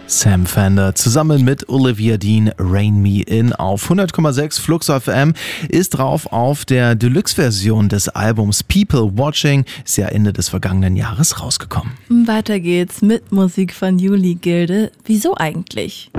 Sam Fender zusammen mit Olivia Dean, Rain Me In auf 100,6 Flux FM ist drauf auf der Deluxe-Version des Albums People Watching, ist ja Ende des vergangenen Jahres rausgekommen. Weiter geht's mit Musik von Juli Gilde. Wieso eigentlich?